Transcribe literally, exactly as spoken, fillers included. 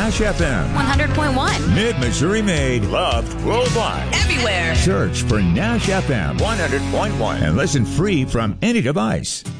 Nash F M. one hundred point one. Mid-Missouri made, loved worldwide. Everywhere. Search for Nash F M one hundred point one. and listen free from any device.